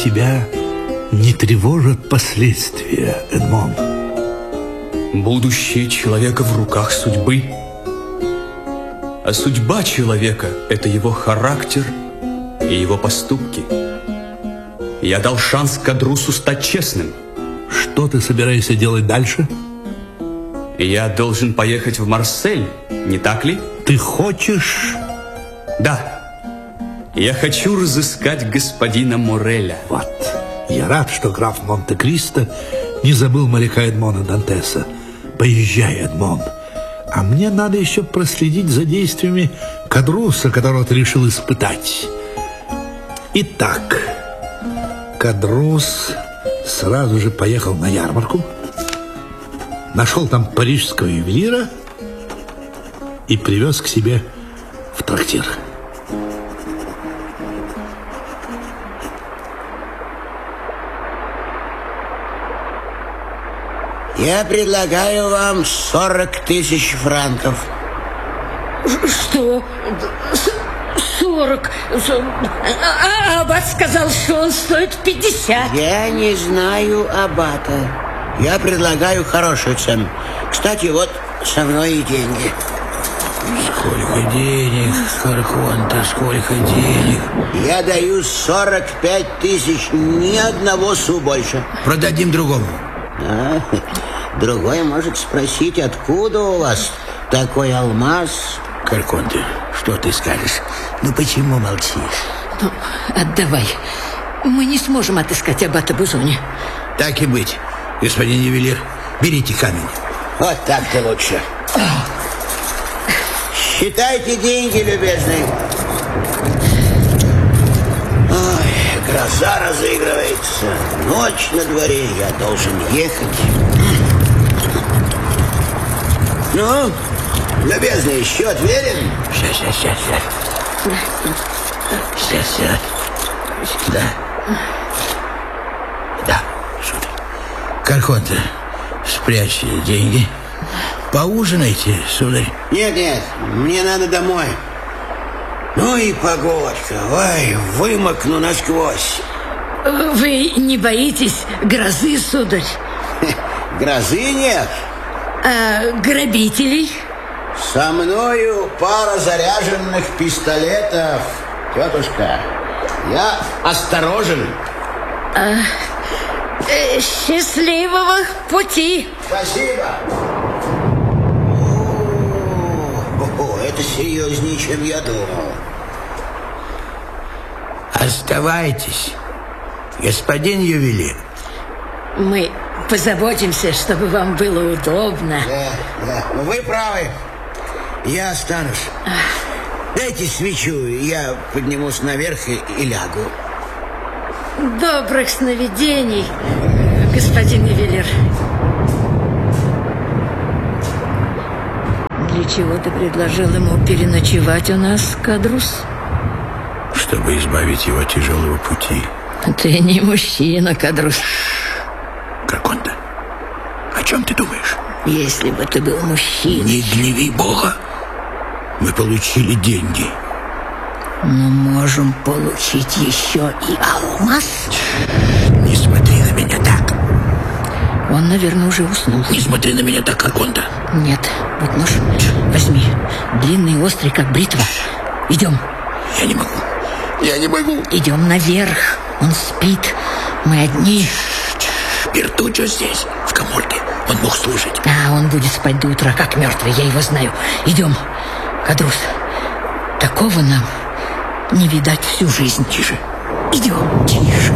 тебя не тревожат последствия, Эдмон? Будущее человека в руках судьбы. А судьба человека – это его характер и его поступки. Я дал шанс Кадрусу стать честным. Что ты собираешься делать дальше? Я должен поехать в Марсель, не так ли? Ты хочешь? Да. Я хочу разыскать господина Мореля. Вот. Я рад, что граф Монте-Кристо не забыл моряка Эдмона Дантеса. Поезжай, Эдмон. А мне надо еще проследить за действиями Кадруса, которого ты решил испытать. Итак, Кадрус сразу же поехал на ярмарку, нашел там парижского ювелира и привез к себе в трактир. Я предлагаю вам 40 тысяч франков. Что? 40? Аббат сказал, что он стоит 50. Я не знаю аббата. Я предлагаю хорошую цену. Кстати, вот со мной и деньги. Сколько денег, Кархонта, сколько денег? Я даю 45 тысяч, ни одного су больше. Продадим другому. Другой может спросить, откуда у вас такой алмаз? Кархонта, что ты скажешь? Ну почему молчишь? Ну, отдавай. Мы не сможем отыскать аббата Бузони. Так и быть, господин ювелир, берите камень. Вот так-то лучше. Считайте деньги, любезный. Ой, гроза разыгрывается. Ночь на дворе, я должен ехать. Ну, любезный, счет верен? Сейчас. Да, сударь. Кархонта, спрячьте деньги. Поужинайте, сударь. Нет, мне надо домой. Ну и погодка, ой, вымокну насквозь. Вы не боитесь грозы, сударь? Грозы нет. А грабителей? Со мною пара заряженных пистолетов, тетушка. Я осторожен. Счастливого пути. Спасибо. Это серьезнее, чем я думал. Оставайтесь, господин ювелир. Мы позаботимся, чтобы вам было удобно. Да, вы правы. Я останусь. Дайте свечу, я поднимусь наверх и лягу. Добрых сновидений, господин ювелир. Для чего ты предложил ему переночевать у нас, Кадрус? Чтобы избавить его от тяжелого пути. Ты не мужчина, Кадрус. Кархонта, о чем ты думаешь? Если бы ты был мужчиной. Не гневи Бога. Мы получили деньги. Мы можем получить еще и алмаз. Не смотри на меня так. Он, наверное, уже уснул. Не смотри на меня так, Кархонта. Нет, вот нож. Возьми. Длинный и острый, как бритва. Идем. Я не могу. Идем наверх. Он спит. Мы одни. Бертуччо здесь, в каморке. Он мог слушать. А он будет спать до утра, как мертвый. Я его знаю. Идем. Кадрус, такого нам не видать всю жизнь. Тише. Идем. Тише.